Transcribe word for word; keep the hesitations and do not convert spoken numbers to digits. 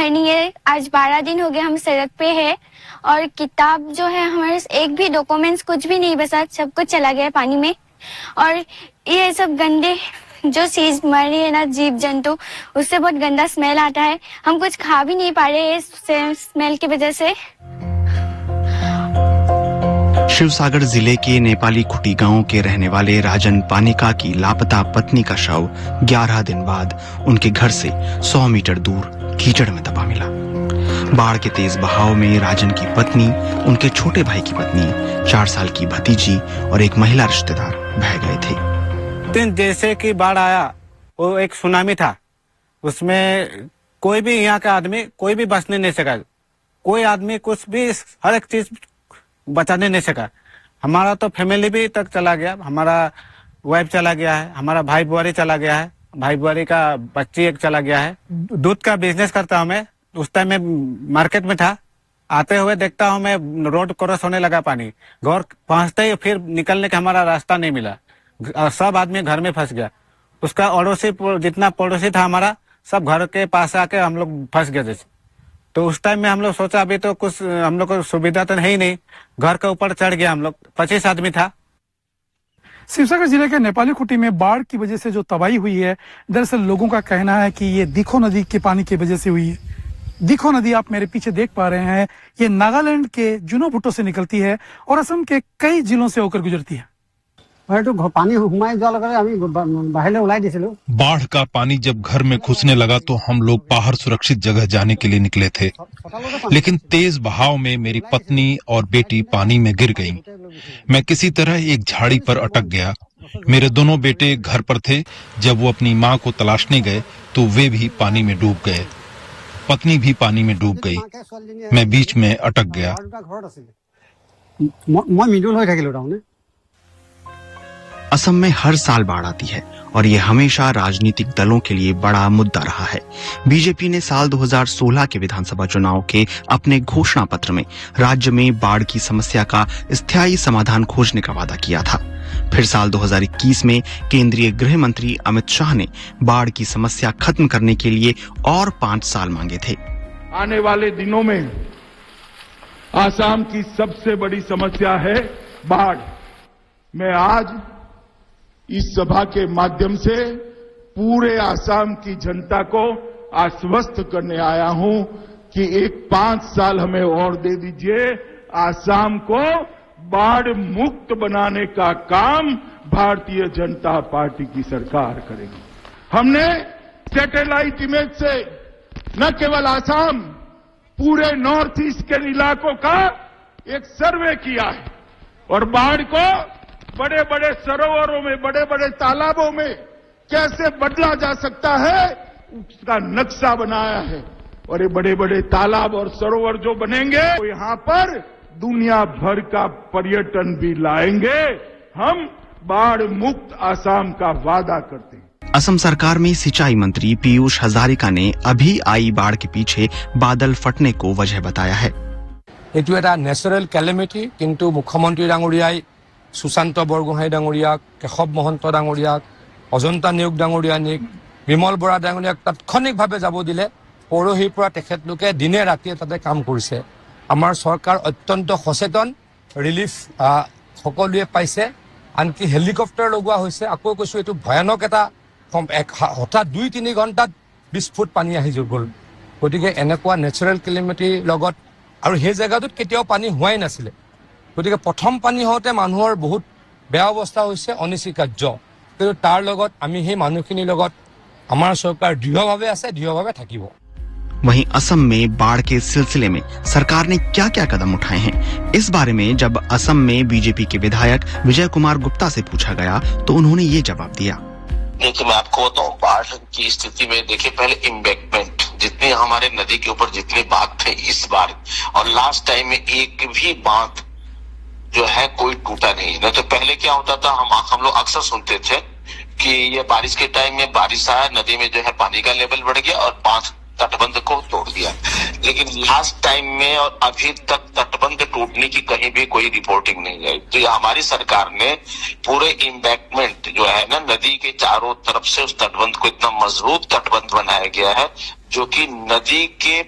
घर नहीं है। आज बारह दिन हो गए हम सड़क पे है और किताब जो है हमारे एक भी डॉक्यूमेंट्स कुछ भी नहीं बचा, सब कुछ चला गया पानी में। और ये सब गंदे जो चीज मर रही है ना, जीव जंतु, उससे बहुत गंदा स्मेल आता है। हम कुछ खा भी नहीं पा रहे इस स्मेल की वजह से। शिवसागर जिले के नेपाली खुटी गांव के रहने वाले राजन पानिका की लापता पत्नी का शव ग्यारह दिन बाद उनके घर से सौ मीटर दूर कीचड़ में दबा मिला। बाढ़ के तेज बहाव में राजन की पत्नी, उनके छोटे भाई की पत्नी, चार साल की भतीजी और एक महिला रिश्तेदार बह गए थे। जैसे कि बाढ़ आया, वो एक सुनामी था, उसमें कोई भी यहाँ का आदमी कोई भी बचने नहीं सका। कोई आदमी कुछ भी, हर एक चीज बचाने नहीं सका। हमारा तो फैमिली भी तक चला गया, हमारा वाइफ चला गया है, हमारा भाई बुआरी चला गया है, भाई बुआरी का बच्ची एक चला गया है। दूध का बिजनेस करता हूँ मैं, उस टाइम में मार्केट में था। आते हुए देखता हूँ मैं रोड क्रॉस होने लगा पानी, घर पहुंचते ही फिर निकलने का हमारा रास्ता नहीं मिला, सब आदमी घर में फंस गया। उसका अड़ोसी जितना पड़ोसी था हमारा, सब घर के पास आके हम लोग फंस गए जैसे। तो उस टाइम में हम लोग सोचा अभी तो कुछ हम लोग को सुविधा तो है ही नहीं, घर के ऊपर चढ़ गया हम लोग, पच्चीस आदमी था। शिवसागर जिले के नेपाली खुटी में बाढ़ की वजह से जो तबाही हुई है, दरअसल लोगों का कहना है कि ये दिखो नदी के पानी की वजह से हुई है। दिखो नदी आप मेरे पीछे देख पा रहे हैं, ये नागालैंड के जुनो भुट्टो से निकलती है और असम के कई जिलों से होकर गुजरती है। बाढ़ का पानी जब घर में घुसने लगा तो हम लोग बाहर सुरक्षित जगह जाने के लिए निकले थे, लेकिन तेज बहाव में मेरी पत्नी और बेटी पानी में गिर गईं। मैं किसी तरह एक झाड़ी पर अटक गया। मेरे दोनों बेटे घर पर थे। जब वो अपनी माँ को तलाशने गए तो वे भी पानी में डूब गए। पत्नी भी पानी में डूब गई। मैं बीच में अटक गया। असम में हर साल बाढ़ आती है और ये हमेशा राजनीतिक दलों के लिए बड़ा मुद्दा रहा है। बीजेपी ने साल दो हज़ार सोलह के विधानसभा चुनाव के अपने घोषणा पत्र में राज्य में बाढ़ की समस्या का स्थायी समाधान खोजने का वादा किया था। फिर साल दो हज़ार इक्कीस में केंद्रीय गृह मंत्री अमित शाह ने बाढ़ की समस्या खत्म करने के लिए और पांच साल मांगे थे। आने वाले दिनों में आसाम की सबसे बड़ी समस्या है बाढ़। मैं आज इस सभा के माध्यम से पूरे आसाम की जनता को आश्वस्त करने आया हूं कि एक पांच साल हमें और दे दीजिए। आसाम को बाढ़ मुक्त बनाने का काम भारतीय जनता पार्टी की सरकार करेगी। हमने सैटेलाइट इमेज से न केवल आसाम, पूरे नॉर्थ ईस्ट के इलाकों का एक सर्वे किया है और बाढ़ को बड़े बड़े सरोवरों में, बड़े बड़े तालाबों में कैसे बदला जा सकता है उसका नक्शा बनाया है। और ये बड़े बड़े तालाब और सरोवर जो बनेंगे तो यहां पर दुनिया भर का पर्यटन भी लाएंगे। हम बाढ़ मुक्त आसाम का वादा करते हैं। असम सरकार में सिंचाई मंत्री पीयूष हजारिका ने अभी आई बाढ़ के पीछे बादल फटने को वजह बताया है। एटू एटा नेचुरल कैलेमिटी, किंतु मुख्यमंत्री डांगरियाई सुशांत बरगोहाई डांगरियाक, केशव महंत डांगरियाक, अजंता नेउग डांगरियानिक, विमल बरा डांगरियाक तात्क्षणिकभाৱে যাব দিলে পৰহিৰ পৰা তেখেতলোকে দিনে ৰাতিয়ে তাতে কাম কৰিছে। আমাৰ চৰকাৰ অত্যন্ত সচেতন, ৰিলিফ সকলোৱে পাইছে, আনকি হেলিকপ্টাৰ লগোৱা হৈছে। আকৌ কৈছো এইটো ভয়ানক এটা হঠাৎ দুই তিনি ঘণ্টাত বিশ ফুট পানী আহি গ'ল। গতিকে এনেকুৱা নেচাৰেল কেলেমিটিৰ লগত আৰু সেই জেগাটোত কেতিয়াও পানী হোৱাই নাছিলে। গতিকে প্ৰথম পানী হওঁতে মানুহৰ বহুত বেয়া অৱস্থা হৈছে, অনিশ্চিকাৰ্য। কিন্তু তাৰ লগত আমি সেই মানুহখিনিৰ লগত আমাৰ চৰকাৰ দৃঢ়ভাৱে আছে, দৃঢ়ভাৱে থাকিব। वहीं असम में बाढ़ के सिलसिले में सरकार ने क्या क्या कदम उठाए हैं, इस बारे में जब असम में बीजेपी के विधायक विजय कुमार गुप्ता से पूछा गया तो उन्होंने ये जवाब दिया। देखिए, मैं आपको बताऊं, बाढ़ की स्थिति में देखिए, पहले इम्बैंकमेंट जितने हमारे नदी के ऊपर जितने बांध थे इस बार और लास्ट टाइम में एक भी बांध जो है कोई टूटा नहीं। नहीं तो पहले क्या होता था, हम हम लोग अक्सर सुनते थे कि ये बारिश के टाइम में बारिश आया, नदी में जो है पानी का लेवल बढ़ गया और बांध तटबंध को तोड़ दिया। लेकिन लास्ट टाइम में और अभी तक तटबंध टूटने की कहीं भी कोई रिपोर्टिंग नहीं आई। तो ये हमारी सरकार ने पूरे इम्बैंकमेंट जो है ना, नदी के चारों तरफ से उस तटबंध को इतना मजबूत तटबंध बनाया गया है जो कि नदी के